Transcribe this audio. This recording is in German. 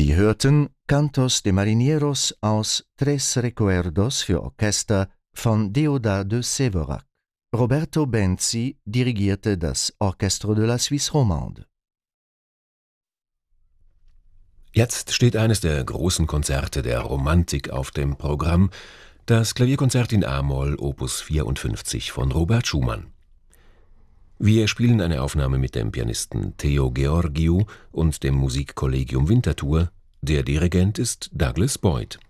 Sie hörten Cantos de Marineros aus Tres Recuerdos für Orchester von Deodat de Séverac. Roberto Benzi dirigierte das Orchestre de la Suisse Romande. Jetzt steht eines der großen Konzerte der Romantik auf dem Programm, das Klavierkonzert in a-Moll Opus 54 von Robert Schumann. Wir spielen eine Aufnahme mit dem Pianisten Theo Georgiou und dem Musikkollegium Winterthur. Der Dirigent ist Douglas Boyd.